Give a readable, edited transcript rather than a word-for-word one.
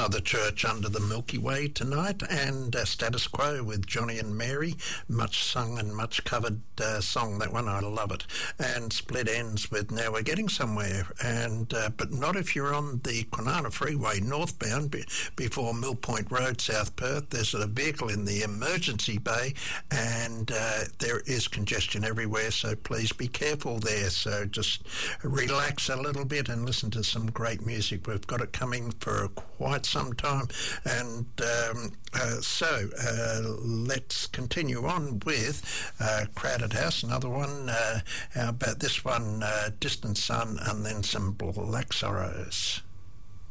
Mother Church Under the Milky Way tonight, and Status Quo with Johnny and Mary, much sung and much covered song, that one, I love it. And Split Ends with Now We're Getting Somewhere, and but not if you're on the Kwinana Freeway northbound before Mill Point Road, South Perth. There's a vehicle in the emergency bay, and there is congestion everywhere, so please be careful there. So just relax a little bit and listen to some great music. We've got it coming for quite some time, and so let's continue on with Crowded House, another one. How about this one, Distant Sun, and then some Black Sorrows.